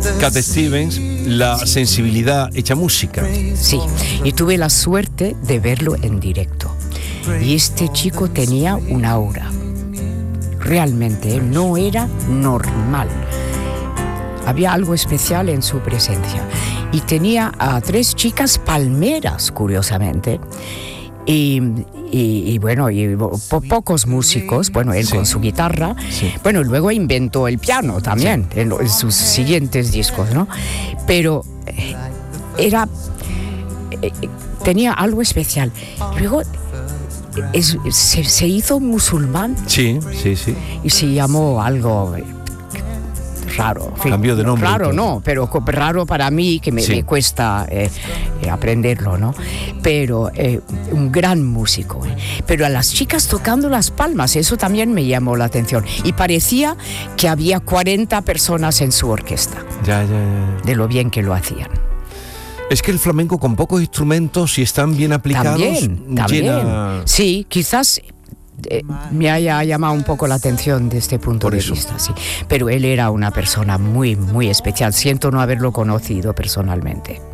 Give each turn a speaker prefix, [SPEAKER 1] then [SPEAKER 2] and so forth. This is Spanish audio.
[SPEAKER 1] Cat Stevens, la sensibilidad hecha música.
[SPEAKER 2] Sí, y tuve la suerte de verlo en directo. Y este chico tenía un aura. Realmente, no era normal. Había algo especial en su presencia. Y tenía a 3 chicas palmeras, curiosamente. Y bueno, pocos músicos, bueno, él con su guitarra, bueno, luego inventó el piano también en sus siguientes discos, ¿no? Pero tenía algo especial. Luego se hizo musulmán.
[SPEAKER 1] Sí.
[SPEAKER 2] Y se llamó algo raro.
[SPEAKER 1] Cambió de nombre.
[SPEAKER 2] Raro no, pero raro para mí, que me cuesta aprenderlo, ¿no? Pero un gran músico. Pero a las chicas tocando las palmas, eso también me llamó la atención. Y parecía que había 40 personas en su orquesta.
[SPEAKER 1] Ya.
[SPEAKER 2] De lo bien que lo hacían.
[SPEAKER 1] Es que el flamenco con pocos instrumentos, si están bien aplicados,
[SPEAKER 2] también. Sí, quizás me haya llamado un poco la atención de este punto de vista, sí. Pero él era una persona muy, muy especial. Siento no haberlo conocido personalmente.